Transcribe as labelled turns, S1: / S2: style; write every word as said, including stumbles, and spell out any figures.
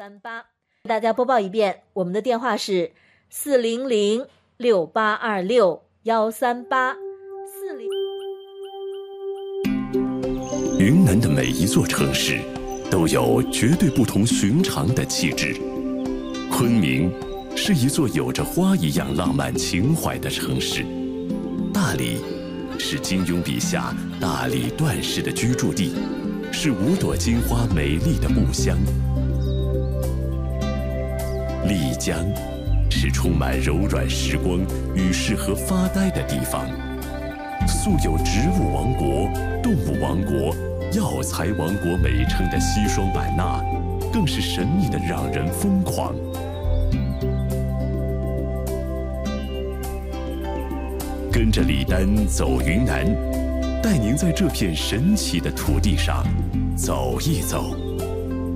S1: 三八。大家播报一遍，我们的电话是四零零六八二六幺三八四零。
S2: 云南的每一座城市都有绝对不同寻常的气质。昆明是一座有着花一样浪漫情怀的城市，大理是金庸笔下大理段氏的居住地，是五朵金花美丽的故乡。丽江是充满柔软时光与适合发呆的地方，素有植物王国、动物王国、药材王国美称的西双版纳，更是神秘的让人疯狂。跟着李丹走云南，带您在这片神奇的土地上走一走。